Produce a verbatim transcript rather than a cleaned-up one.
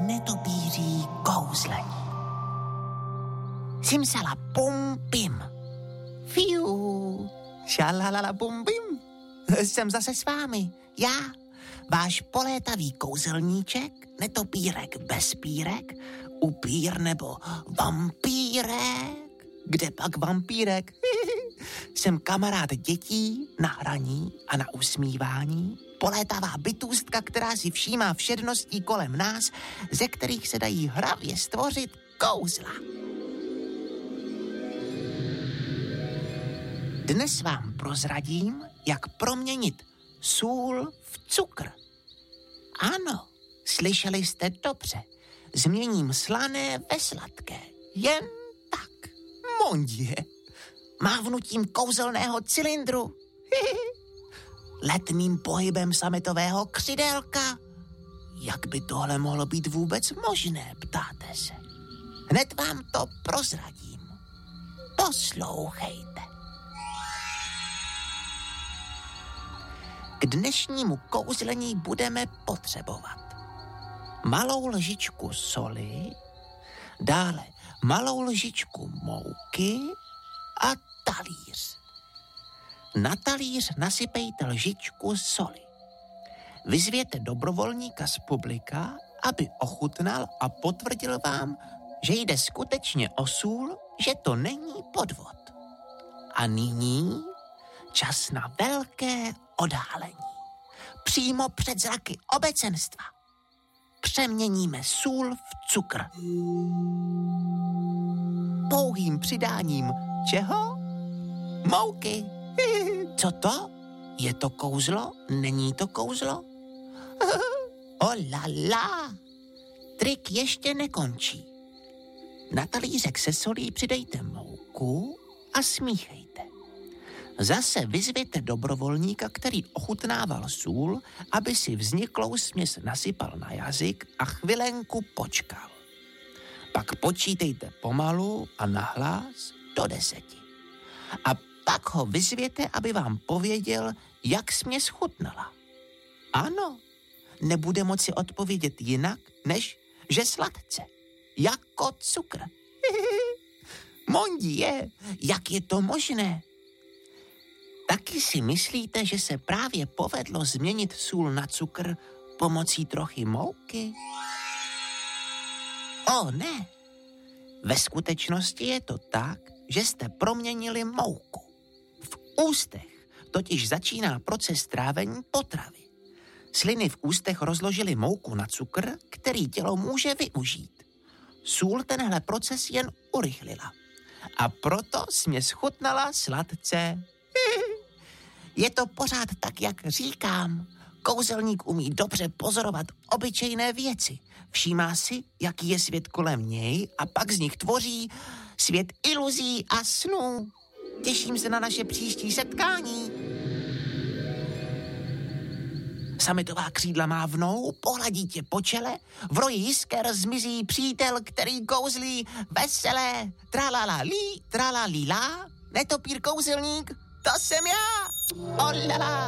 netopíří kouzlení. Simsala pum pim. Fiu. Šalalala pum pim. Jsem zase s vámi. Já, váš polétavý kouzelníček, netopírek bez pírek, upír nebo vampírek. Kde pak vampírek? Jsem kamarád dětí na hraní a na usmívání, polétavá bytůstka, která si všímá všedností kolem nás, ze kterých se dají hravě stvořit kouzla. Dnes vám prozradím, jak proměnit sůl v cukr. Ano, slyšeli jste dobře. Změním slané ve sladké. Jen tak. Mondě. Mávnutím kouzelného cylindru. Letmým pohybem sametového křidélka. Jak by tohle mohlo být vůbec možné, ptáte se? Hned vám to prozradím. Poslouchejte. K dnešnímu kouzlení budeme potřebovat malou lžičku soli, dále malou lžičku mouky a talíř. Na talíř nasypejte lžičku soli. Vyzvěte dobrovolníka z publika, aby ochutnal a potvrdil vám, že jde skutečně o sůl, že to není podvod. A nyní čas na velké odhalení. Přímo před zraky obecenstva. Přeměníme sůl v cukr. Pouhým přidáním čeho? Mouky. Co to? Je to kouzlo? Není to kouzlo? Oh la la. Trik ještě nekončí. Na talířek se solí přidejte mouku a smíchejte. Zase vyzvěte dobrovolníka, který ochutnával sůl, aby si vzniklou směs nasypal na jazyk a chvilenku počkal. Pak počítejte pomalu a nahlas do deseti. A pak ho vyzvěte, aby vám pověděl, jak směs chutnala. Ano, nebude moci odpovědět jinak, než že sladce, jako cukr. Mondí je, jak je to možné? Taky si myslíte, že se právě povedlo změnit sůl na cukr pomocí trochy mouky? O ne! Ve skutečnosti je to tak, že jste proměnili mouku. V ústech totiž začíná proces trávení potravy. Sliny v ústech rozložily mouku na cukr, který tělo může využít. Sůl tenhle proces jen urychlila. A proto směs chutnala sladce. Je to pořád tak, jak říkám. Kouzelník umí dobře pozorovat obyčejné věci. Všímá si, jaký je svět kolem něj a pak z nich tvoří svět iluzí a snů. Těším se na naše příští setkání. Sametová křídla mávnou, pohladí tě po čele, v roji jisker zmizí přítel, který kouzlí veselé. Tralala lí, trala lila, netopír kouzelník, to jsem já. Olala.